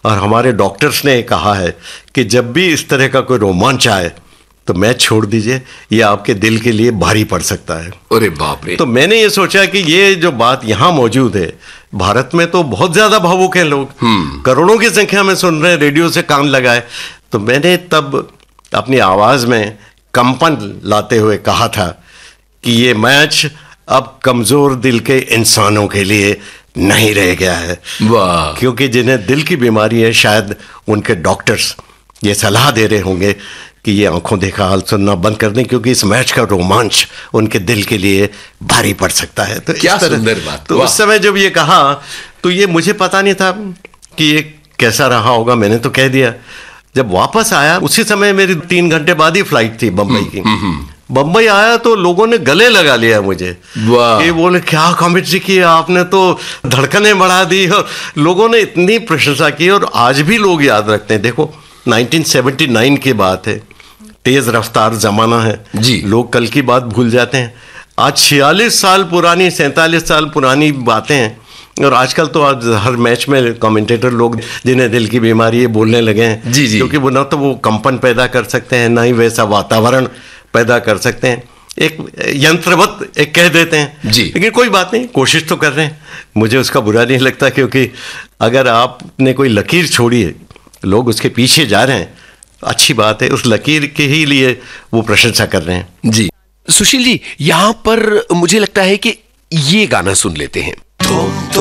और हमारे डॉक्टर्स ने कहा है कि जब भी इस तरह का कोई रोमांच आए तो मैच छोड़ दीजिए, ये आपके दिल के लिए भारी पड़ सकता है। अरे बाप रे। तो मैंने ये सोचा कि ये जो बात यहाँ मौजूद है, भारत में तो बहुत ज्यादा भावुक हैं लोग, करोड़ों की संख्या में सुन रहे हैं, रेडियो से कान लगाए। तो मैंने तब अपनी आवाज में कंपन लाते हुए कहा था कि ये मैच अब कमजोर दिल के इंसानों के लिए नहीं रह गया है। वाह। क्योंकि जिन्हें दिल की बीमारी है, शायद उनके डॉक्टर्स ये सलाह दे रहे होंगे कि ये आंखों देखा हाल सुनना बंद कर दें, क्योंकि इस मैच का रोमांच उनके दिल के लिए भारी पड़ सकता है। तो क्या सुंदर बात। तो उस समय जब ये कहा तो ये मुझे पता नहीं था कि ये कैसा रहा होगा, मैंने तो कह दिया। जब वापस आया उसी समय मेरी 3 घंटे बाद ही फ्लाइट थी बम्बई की। बम्बई आया तो लोगों ने गले लगा लिया मुझे। ये बोले क्या कॉमेंट्री की आपने, तो धड़कनें बढ़ा दी, और लोगों ने इतनी प्रशंसा की। और आज भी लोग याद रखते हैं। देखो 1979 की बात है, तेज रफ्तार जमाना है जी। लोग कल की बात भूल जाते हैं। आज 46 साल पुरानी, 47 साल पुरानी बातें हैं। और आजकल तो आज हर मैच में कमेंटेटर लोग जिन्हें दिल की बीमारी है बोलने लगे हैं। जी जी। क्योंकि वो ना तो वो कंपन पैदा कर सकते हैं, ना ही वैसा वातावरण पैदा कर सकते हैं। एक यंत्रवत एक कह देते हैं जी। लेकिन कोई बात नहीं, कोशिश तो कर रहे हैं। मुझे उसका बुरा नहीं लगता, क्योंकि अगर आपने कोई लकीर छोड़ी है, लोग उसके पीछे जा रहे हैं, अच्छी बात है। उस लकीर के ही लिए वो प्रशंसा कर रहे हैं। जी। सुशील जी, यहां पर मुझे लगता है कि ये गाना सुन लेते हैं।